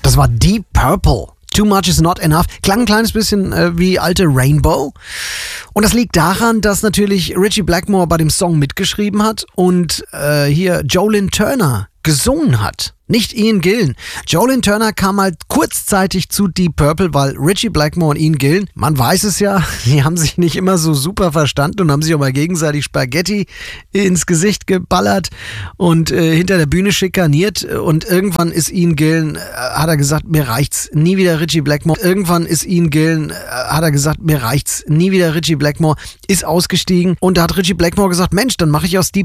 Das war Deep Purple. Too Much Is Not Enough. Klang ein kleines bisschen wie alte Rainbow. Und das liegt daran, dass natürlich Ritchie Blackmore bei dem Song mitgeschrieben hat und hier Jolene Turner gesungen hat. Nicht Ian Gillan. Jolene Turner kam halt kurzzeitig zu Deep Purple, weil Ritchie Blackmore und Ian Gillan, man weiß es ja, die haben sich nicht immer so super verstanden und haben sich auch mal gegenseitig Spaghetti ins Gesicht geballert und hinter der Bühne schikaniert. Und irgendwann ist Ian Gillan, hat er gesagt, mir reicht's, nie wieder Ritchie Blackmore. Irgendwann ist Ian Gillan, hat er gesagt, mir reicht's, nie wieder Ritchie Blackmore, ist ausgestiegen. Und da hat Ritchie Blackmore gesagt, Mensch, dann mache ich aus Deep